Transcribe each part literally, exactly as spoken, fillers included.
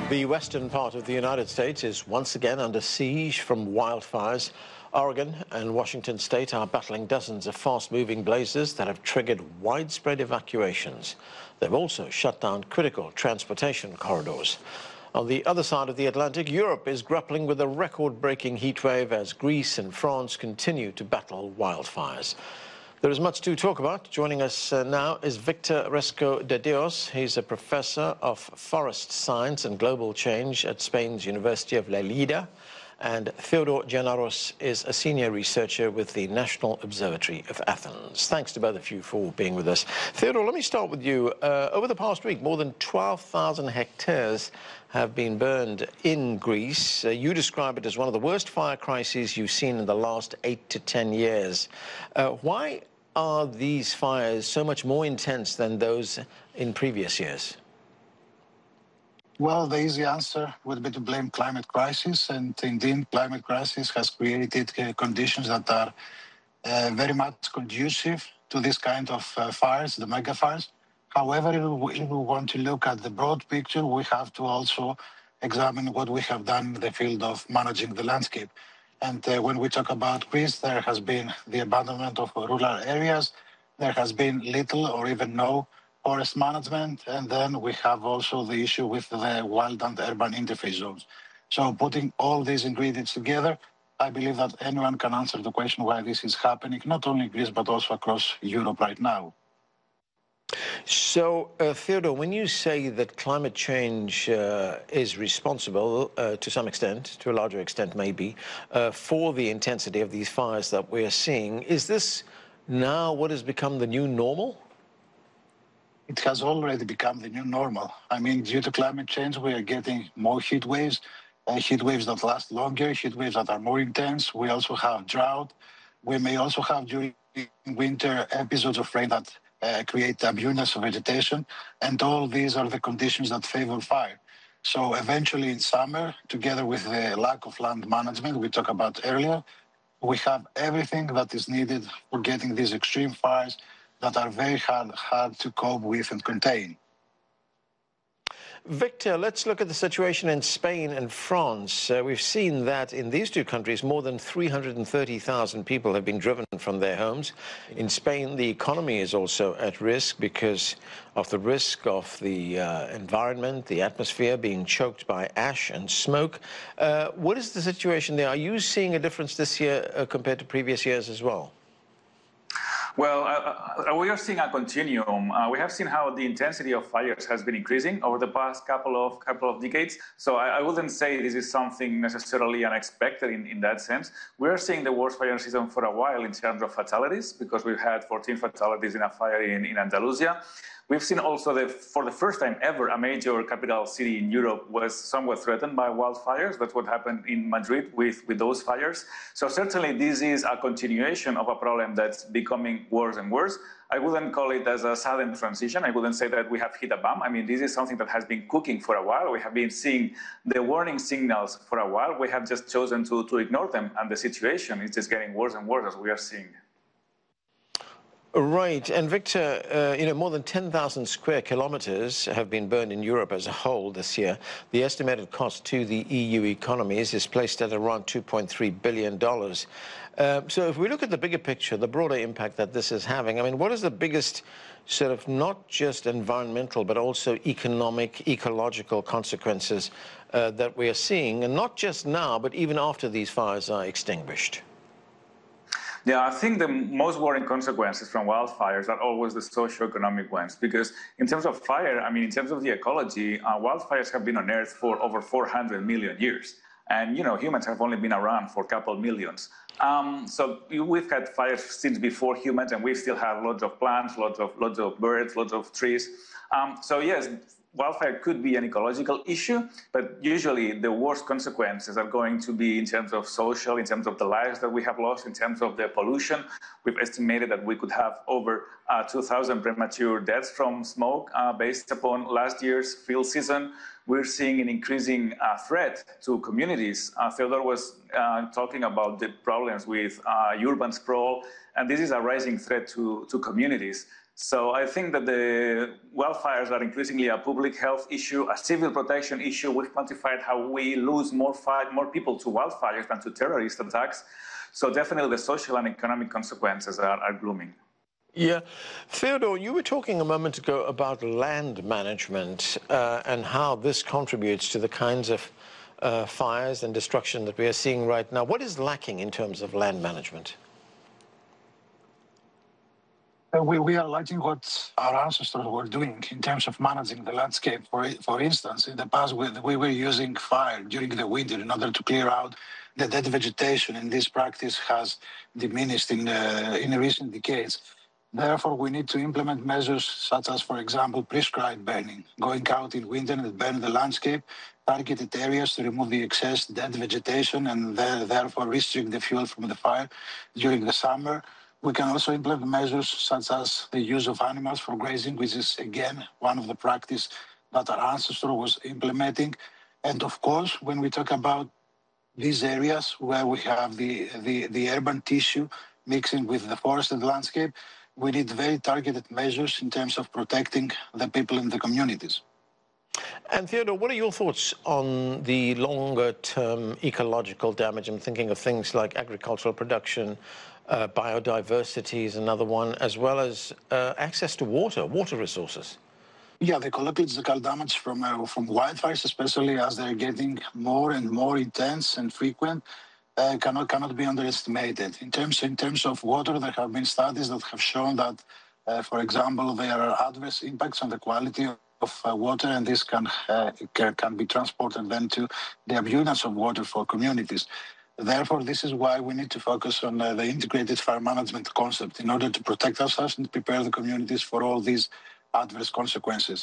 The western part of the United States is once again under siege from wildfires. Oregon and Washington state are battling dozens of fast-moving blazes that have triggered widespread evacuations. They've also shut down critical transportation corridors. On the other side of the Atlantic, Europe is grappling with a record-breaking heat wave as Greece and France continue to battle wildfires. There is much to talk about. Joining us uh, now is Victor Resco de Dios. He's a professor of forest science and global change at Spain's University of Lleida. And Theodore Giannaros is a senior researcher with the National Observatory of Athens. Thanks to both of you for being with us. Theodore, let me start with you. Uh, over the past week, more than twelve thousand hectares have been burned in Greece. Uh, you describe it as one of the worst fire crises you've seen in the last eight to ten years. Uh, why are these fires so much more intense than those in previous years? Well, the easy answer would be to blame climate crisis, and indeed, climate crisis has created uh, conditions that are uh, very much conducive to this kind of uh, fires, the mega fires. However, if we, if we want to look at the broad picture, we have to also examine what we have done in the field of managing the landscape. And uh, when we talk about Greece, there has been the abandonment of rural areas. There has been little or even no forest management, and then we have also the issue with the wild and urban interface zones. So putting all these ingredients together, I believe that anyone can answer the question why this is happening, not only in Greece, but also across Europe right now. So, uh, Theodore, when you say that climate change uh, is responsible uh, to some extent, to a larger extent maybe, uh, for the intensity of these fires that we're seeing, is this now what has become the new normal? It has already become the new normal. I mean, due to climate change, we are getting more heat waves, uh, heat waves that last longer, heat waves that are more intense. We also have drought. We may also have during winter episodes of rain that uh, create abundance of vegetation. And all these are the conditions that favor fire. So eventually in summer, together with the lack of land management we talked about earlier, we have everything that is needed for getting these extreme fires that are very hard, hard to cope with and contain. Victor, let's look at the situation in Spain and France. Uh, we've seen that in these two countries, more than three hundred thirty thousand people have been driven from their homes. In Spain, the economy is also at risk because of the risk of the uh, environment, the atmosphere being choked by ash and smoke. Uh, what is the situation there? Are you seeing a difference this year uh, compared to previous years as well? Well, uh, uh, we are seeing a continuum. Uh, we have seen how the intensity of fires has been increasing over the past couple of couple of decades. So I, I wouldn't say this is something necessarily unexpected in, in that sense. We are seeing the worst fire season for a while in terms of fatalities, because we've had fourteen fatalities in a fire in, in Andalusia. We've seen also that for the first time ever, a major capital city in Europe was somewhat threatened by wildfires. That's what happened in Madrid with, with those fires. So certainly this is a continuation of a problem that's becoming worse and worse. I wouldn't call it as a sudden transition. I wouldn't say that we have hit a bump. I mean, this is something that has been cooking for a while. We have been seeing the warning signals for a while. We have just chosen to, to ignore them, and the situation is just getting worse and worse as we are seeing. Right. And Victor, uh, you know, more than ten thousand square kilometers have been burned in Europe as a whole this year. The estimated cost to the E U economies is placed at around two point three billion dollars. Uh, so if we look at the bigger picture, the broader impact that this is having, I mean, what is the biggest sort of not just environmental, but also economic, ecological consequences uh, that we are seeing, and not just now, but even after these fires are extinguished? Yeah, I think the most worrying consequences from wildfires are always the socio-economic ones, because in terms of fire, I mean, in terms of the ecology, uh, wildfires have been on Earth for over four hundred million years. And, you know, humans have only been around for a couple millions. Um, so we've had fires since before humans, and we still have lots of plants, lots of, lots of birds, lots of trees. Um, so, yes, wildfire could be an ecological issue, but usually the worst consequences are going to be in terms of social, in terms of the lives that we have lost, in terms of the pollution. We've estimated that we could have over uh, two thousand premature deaths from smoke uh, based upon last year's field season. We're seeing an increasing uh, threat to communities. Uh, Theodore was uh, talking about the problems with uh, urban sprawl, and this is a rising threat to, to communities. So I think that the wildfires are increasingly a public health issue, a civil protection issue. We've quantified how we lose more, fight, more people to wildfires than to terrorist attacks. So definitely the social and economic consequences are, are glooming. Yeah. Theodore, you were talking a moment ago about land management uh, and how this contributes to the kinds of uh, fires and destruction that we are seeing right now. What is lacking in terms of land management? Uh, we, we are lacking what our ancestors were doing in terms of managing the landscape. For, for instance, in the past, we, we were using fire during the winter in order to clear out the dead vegetation, and this practice has diminished in, uh, in recent decades. Therefore, we need to implement measures such as, for example, prescribed burning, going out in winter and burn the landscape, targeted areas to remove the excess dead vegetation and therefore restrict the fuel from the fire during the summer. We can also implement measures such as the use of animals for grazing, which is, again, one of the practices that our ancestor was implementing. And of course, when we talk about these areas where we have the, the, the urban tissue mixing with the forested landscape, we need very targeted measures in terms of protecting the people in the communities. And Theodore, what are your thoughts on the longer-term ecological damage? I'm thinking of things like agricultural production, uh, biodiversity is another one, as well as uh, access to water, water resources. Yeah, the ecological damage from, uh, from wildfires, especially as they're getting more and more intense and frequent, Uh, cannot cannot be underestimated. In terms in terms of water, there have been studies that have shown that, uh, for example, there are adverse impacts on the quality of uh, water, and this can uh, can be transported then to the abundance of water for communities. Therefore, this is why we need to focus on uh, the integrated fire management concept in order to protect ourselves and prepare the communities for all these adverse consequences.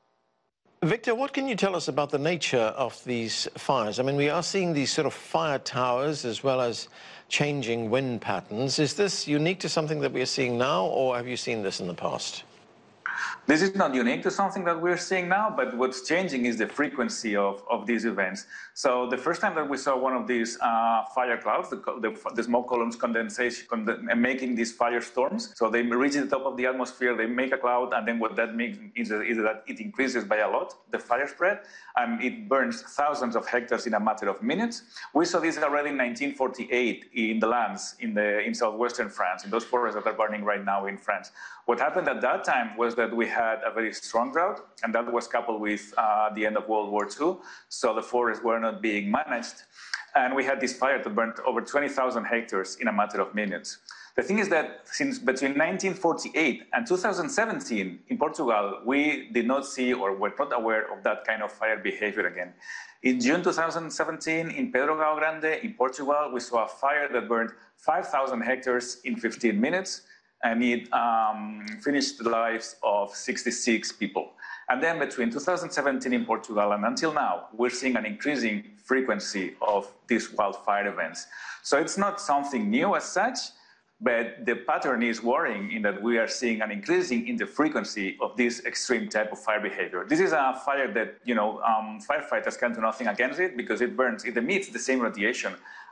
Victor, what can you tell us about the nature of these fires? I mean, we are seeing these sort of fire towers as well as changing wind patterns. Is this unique to something that we are seeing now, or have you seen this in the past? This is not unique to something that we're seeing now, but what's changing is the frequency of, of these events. So the first time that we saw one of these uh, fire clouds, the, the, the smoke columns condensation, conde making these firestorms, so they reach the top of the atmosphere, they make a cloud, and then what that means is, is that it increases by a lot the fire spread, and it burns thousands of hectares in a matter of minutes. We saw this already in nineteen forty-eight in the lands in, the, in southwestern France, in those forests that are burning right now in France. What happened at that time was that we had a very strong drought, and that was coupled with uh, the end of World War Two, so the forests were not being managed, and we had this fire that burned over twenty thousand hectares in a matter of minutes. The thing is that since between nineteen forty-eight and two thousand seventeen in Portugal, we did not see or were not aware of that kind of fire behavior again. In June two thousand seventeen, in Pedro Gao Grande, in Portugal, we saw a fire that burned five thousand hectares in fifteen minutes, and it um, finished the lives of sixty-six people. And then between two thousand seventeen in Portugal and until now, we're seeing an increasing frequency of these wildfire events. So it's not something new as such, but the pattern is worrying in that we are seeing an increasing in the frequency of this extreme type of fire behavior. This is a fire that, you know, um, firefighters can do nothing against it because it burns, it emits the same radiation